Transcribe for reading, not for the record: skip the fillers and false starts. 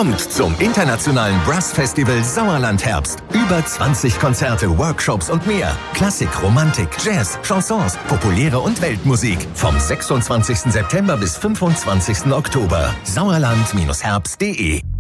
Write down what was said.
Kommt zum internationalen Brass Festival Sauerland Herbst. Über 20 Konzerte, Workshops und mehr. Klassik, Romantik, Jazz, Chansons, populäre und Weltmusik. Vom 26. September bis 25. Oktober. Sauerland-herbst.de